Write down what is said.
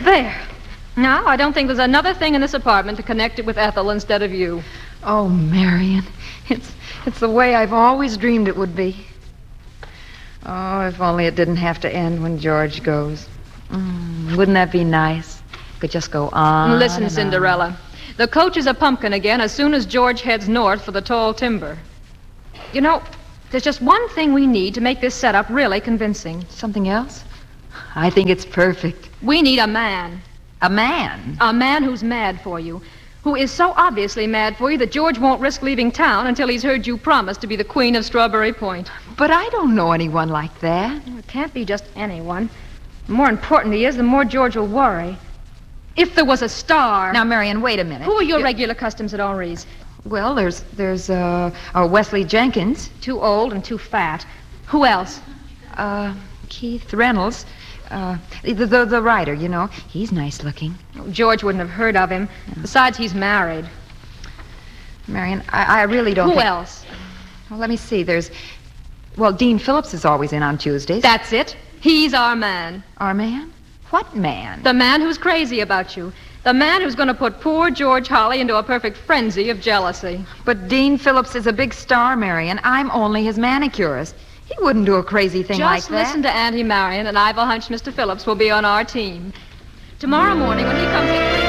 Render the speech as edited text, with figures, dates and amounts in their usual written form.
There. Now, I don't think there's another thing in this apartment to connect it with Ethel instead of you. Oh, Marion, it's the way I've always dreamed it would be. Oh, if only it didn't have to end when George goes. Wouldn't that be nice? Could just go on. Listen, and Cinderella. on. The coach is a pumpkin again as soon as George heads north for the tall timber. You know, there's just one thing we need to make this setup really convincing. Something else? I think it's perfect. We need a man. A man? A man who's mad for you. Who is so obviously mad for you that George won't risk leaving town until he's heard you promise to be the queen of Strawberry Point. But I don't know anyone like that. It can't be just anyone. The more important he is, the more George will worry. If there was a star... Now, Marion, wait a minute. Who are your regular customs at Henri's? Well, there's Wesley Jenkins. Too old and too fat. Who else? Keith Reynolds. The writer, you know. He's nice looking. George wouldn't have heard of him. Besides, he's married. Marion, I really don't Who think... else? Well, let me see. Well, Dean Phillips is always in on Tuesdays. That's it. He's our man. Our man? What man? The man who's crazy about you. The man who's going to put poor George Holly into a perfect frenzy of jealousy. But Dean Phillips is a big star, Marion. I'm only his manicurist. He wouldn't do a crazy thing like that. Just listen to Auntie Marion, and I've a hunch Mr. Phillips will be on our team. Tomorrow morning when he comes in...